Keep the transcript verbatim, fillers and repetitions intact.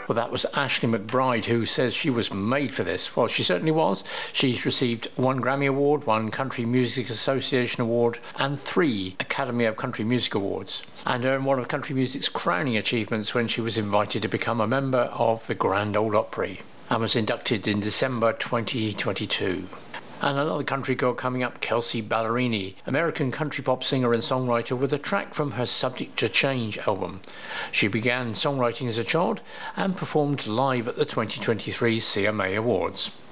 Well, that was Ashley McBryde, who says she was made for this. Well, she certainly was. She's received one Grammy Award, one Country Music Association Award, and three Academy of Country Music Awards, and earned one of country music's crowning achievements when she was invited to become a member of the Grand Ole Opry, and was inducted in December twenty twenty-two. And another country girl coming up, Kelsea Ballerini, American country pop singer and songwriter, with a track from her Subject to Change album. She began songwriting as a child and performed live at the twenty twenty-three C M A Awards.